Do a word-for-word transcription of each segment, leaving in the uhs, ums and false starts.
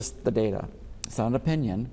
the data. It's not an opinion.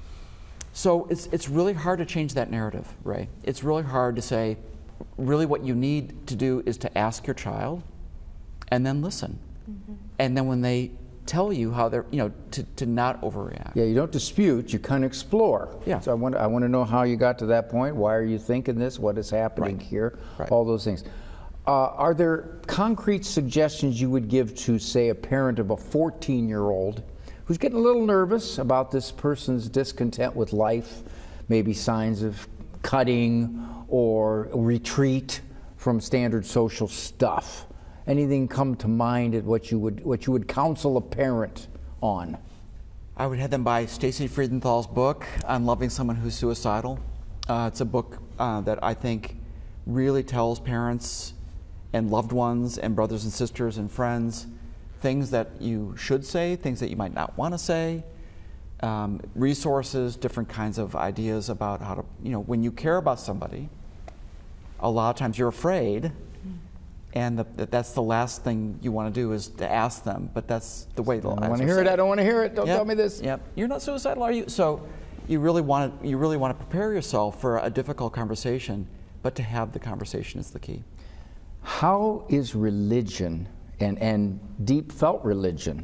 So it's, it's really hard to change that narrative, Ray. It's really hard to say, really what you need to do is to ask your child and then listen. Mm-hmm. And then when they tell you how they're, you know, to, to not overreact. Yeah, you don't dispute, you kind of explore. Yeah. So I want, I want to know how you got to that point. Why are you thinking this? What is happening Right. here? Right. All those things. Uh, are there concrete suggestions you would give to, say, a parent of a fourteen-year-old who's getting a little nervous about this person's discontent with life, maybe signs of cutting or retreat from standard social stuff? Anything come to mind at what you would what you would counsel a parent on? I would have them buy Stacy Friedenthal's book on loving someone who's suicidal. Uh, it's a book uh, that I think really tells parents and loved ones and brothers and sisters and friends things that you should say, things that you might not want to say, um, resources, different kinds of ideas about how to, you know, when you care about somebody, a lot of times you're afraid, and the, that's the last thing you want to do is to ask them, but that's the way they'll I don't want to hear it, I don't want to hear it, don't yep. tell me this. Yep. You're not suicidal, are you? So you really want to, you really want to prepare yourself for a difficult conversation, but to have the conversation is the key. How is religion and, and deep felt religion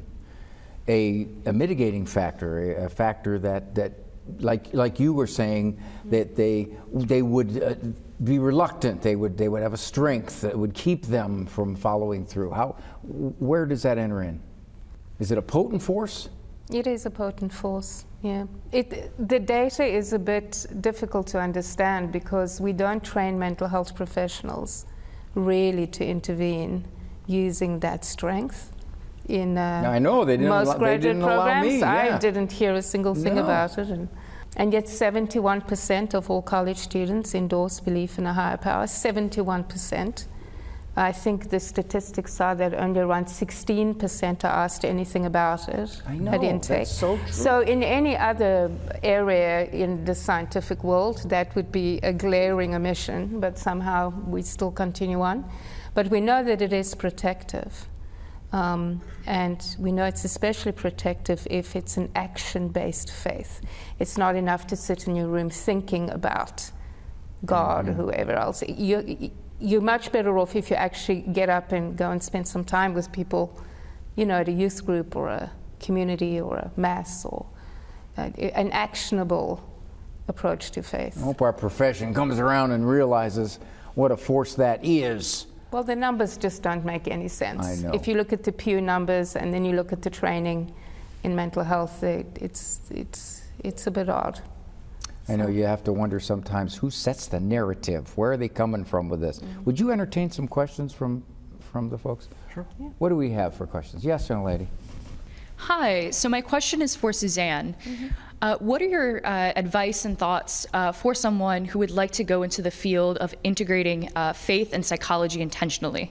a, a mitigating factor, a, a factor that, that like, like you were saying, that they, they would uh, be reluctant, they would, they would have a strength that would keep them from following through? How, where does that enter in? Is it a potent force? It is a potent force, yeah. It, the data is a bit difficult to understand because we don't train mental health professionals really to intervene using that strength in uh, now, I know they didn't most allow, graduate they didn't programs. Allow me, yeah. I didn't hear a single thing no. about it. And, and yet seventy-one percent of all college students endorse belief in a higher power, seventy-one percent. I think the statistics are that only around sixteen percent are asked anything about it I know, at intake. That's so true. So in any other area in the scientific world, that would be a glaring omission, but somehow we still continue on. But we know that it is protective. Um, and we know it's especially protective if it's an action-based faith. It's not enough to sit in your room thinking about God mm-hmm. or whoever else. You, you're much better off if you actually get up and go and spend some time with people, you know, at a youth group or a community or a mass or uh, an actionable approach to faith. I hope our profession comes around and realizes what a force that is. Well, the numbers just don't make any sense. I know. If you look at the Pew numbers and then you look at the training in mental health, it, it's, it's, it's a bit odd. I know you have to wonder sometimes who sets the narrative. Where are they coming from with this? Mm-hmm. Would you entertain some questions from, from the folks? Sure. Yeah. What do we have for questions? Yes, young lady. Hi, so my question is for Suzanne. Mm-hmm. Uh, what are your uh, advice and thoughts uh, for someone who would like to go into the field of integrating uh, faith and psychology intentionally?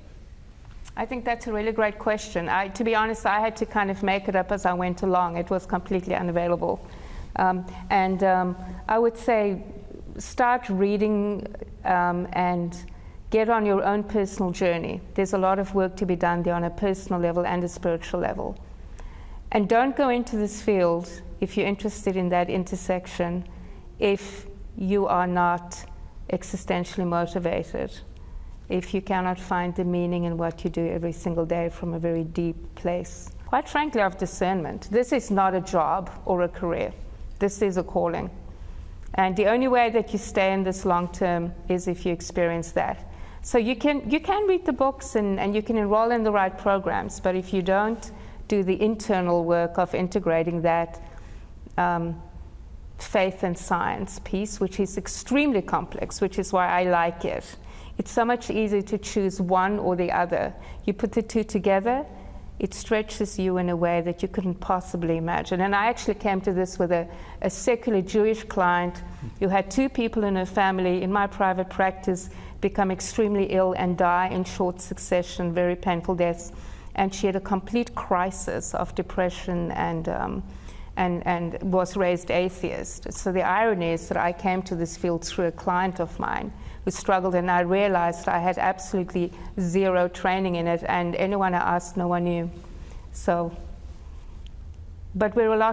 I think that's a really great question. I, to be honest, I had to kind of make it up as I went along. It was completely unavailable. Um, and um, I would say start reading um, and get on your own personal journey. There's a lot of work to be done there on a personal level and a spiritual level. And don't go into this field if you're interested in that intersection if you are not existentially motivated, if you cannot find the meaning in what you do every single day from a very deep place. Quite frankly, of discernment. This is not a job or a career. This is a calling. And the only way that you stay in this long term is if you experience that. So you can, you can read the books and, and you can enroll in the right programs, but if you don't do the internal work of integrating that um, faith and science piece, which is extremely complex, which is why I like it. It's so much easier to choose one or the other. You put the two together, it stretches you in a way that you couldn't possibly imagine. And I actually came to this with a, a secular Jewish client who had two people in her family in my private practice become extremely ill and die in short succession, very painful deaths. And she had a complete crisis of depression and, um, and, and was raised atheist. So the irony is that I came to this field through a client of mine who struggled, and I realized I had absolutely zero training in it, and anyone I asked, no one knew. So, but we're a lot